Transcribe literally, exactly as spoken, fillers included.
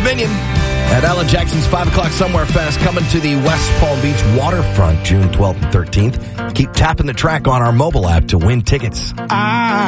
Dominion at Alan Jackson's five o'clock Somewhere Fest coming to the West Palm Beach waterfront June twelfth and thirteenth. Keep tapping the track on our mobile app to win tickets. I